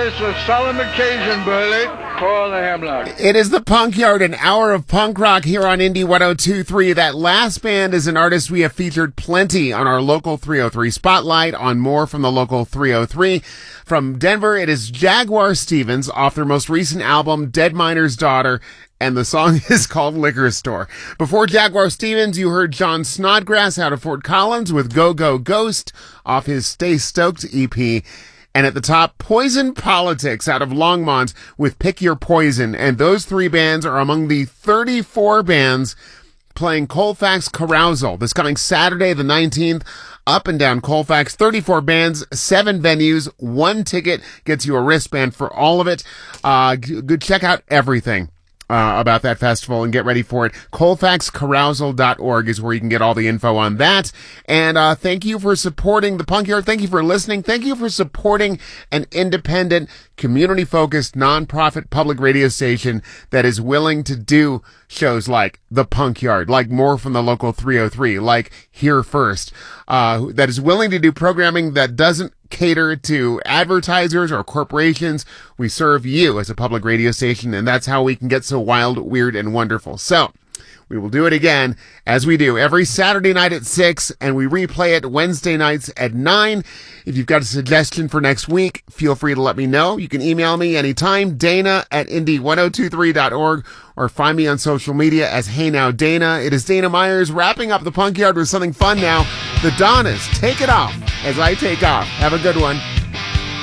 it's a solemn occasion, Burley, for the Hemlock. It is the Punk Yard, an hour of punk rock here on Indie 102.3. That last band is an artist we have featured plenty on our Local 303 Spotlight, on more from the Local 303. From Denver, it is Jaguar Stevens off their most recent album, Dead Miner's Daughter, and the song is called Liquor Store. Before Jaguar Stevens, you heard John Snodgrass out of Fort Collins with Go Go Ghost off his Stay Stoked EP. And at the top, Poison Politics out of Longmont with Pick Your Poison. And those three bands are among the 34 bands playing Colfax Carousal this coming Saturday the 19th. Up and down Colfax, 34 bands, 7 venues, 1 ticket gets you a wristband for all of it. Good, check out everything about that festival and get ready for it. ColfaxCarousal.org is where you can get all the info on that. And thank you for supporting the Punk Yard. Thank you for listening. Thank you for supporting an independent, community-focused, nonprofit public radio station that is willing to do shows like the Punk Yard, like more from the Local 303, like Here First, that is willing to do programming that doesn't cater to advertisers or corporations. We serve you as a public radio station, and that's how we can get so wild, weird, and wonderful. So we will do it again, as we do every Saturday night at 6, and we replay it Wednesday nights at 9. If you've got a suggestion for next week, feel free to let me know. You can email me anytime, Dana@indie1023.org, or find me on social media as Hey Now Dana. It is Dana Myers wrapping up the Punk Yard with something fun now. The Donnas, take it off as I take off. Have a good one.